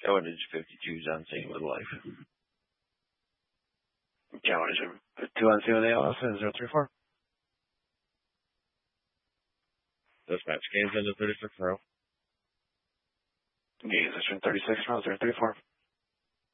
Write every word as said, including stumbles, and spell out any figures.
Coinage fifty-two's on scene with life. Coinage two on scene with A L S and zero three four. Dispatch, gains into thirty-six row. Gains, that's thirty-six row, zero three four.